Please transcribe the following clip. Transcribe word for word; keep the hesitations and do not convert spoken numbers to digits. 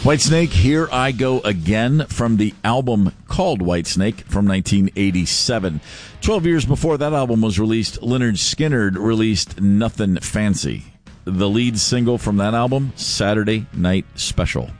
Whitesnake, Here I Go Again, from the album called Whitesnake from nineteen eighty-seven. Twelve years before that album was released, Lynyrd Skynyrd released Nothing Fancy. The lead single from that album, Saturday Night Special.